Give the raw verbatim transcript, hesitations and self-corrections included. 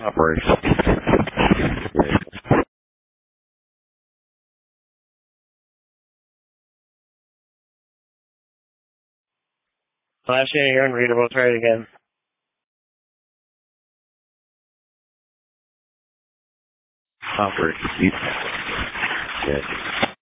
Operation. Flash in here and readable. Try it again. Operation. Yes.